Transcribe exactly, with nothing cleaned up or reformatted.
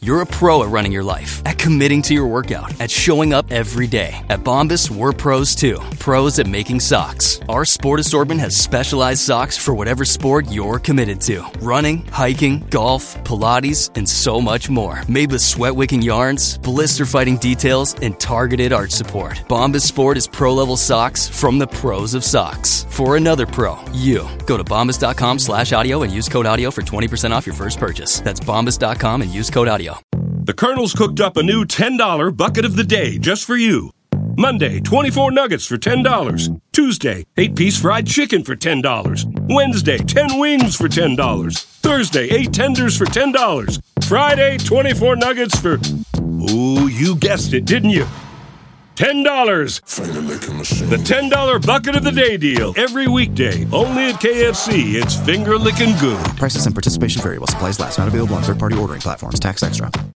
You're a pro at running your life, at committing to your workout, at showing up every day. At Bombas, we're pros too. Pros at making socks. Our sport assortment has specialized socks for whatever sport you're committed to. Running, hiking, golf, Pilates, and so much more. Made with sweat-wicking yarns, blister-fighting details, and targeted arch support. Bombas Sport is pro-level socks from the pros of socks. For another pro, you. Go to bombas.com slash audio and use code audio for twenty percent off your first purchase. That's bombas dot com and use code audio. The Colonel's cooked up a new ten dollar bucket of the day just for you. Monday, twenty-four nuggets for ten dollars. Tuesday, eight-piece fried chicken for ten dollars. Wednesday, ten wings for ten dollars. Thursday, eight tenders for ten dollars. Friday, twenty-four nuggets for... Ooh, you guessed it, didn't you? ten dollars. The ten dollar bucket of the day deal. Every weekday. Only at K F C. It's finger-licking good. Prices and participation vary while supplies last. Not available on third-party ordering platforms. Tax extra.